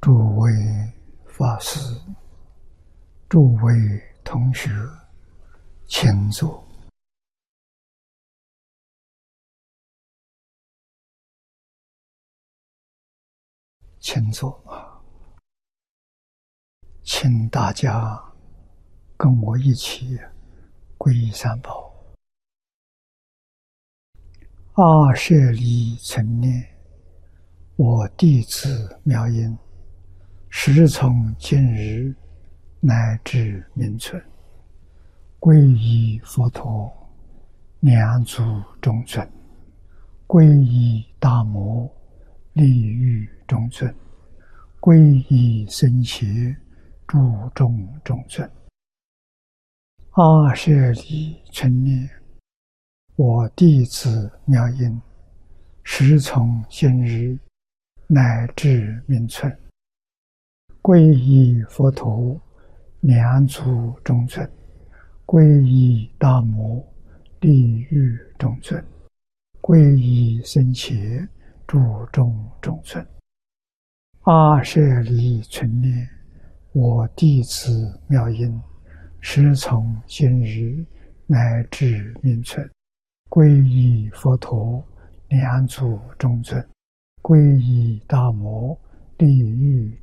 诸位法师、诸位同学，请坐。请坐啊！请大家跟我一起皈依三宝。阿舍离存念，我弟子妙音，时从今日乃至明存，皈依佛陀，两足中尊；皈依大摩，利欲中尊；皈依僧伽，注重中尊。阿舍离存念，我弟子妙音，时从今日乃至明存，皈依佛陀，两足中尊；皈依大摩，利欲中尊；皈依僧伽，注重中尊。阿舍离存念，我弟子妙音，时从今日乃至明存，皈依佛陀，两足中尊；皈依大摩，利欲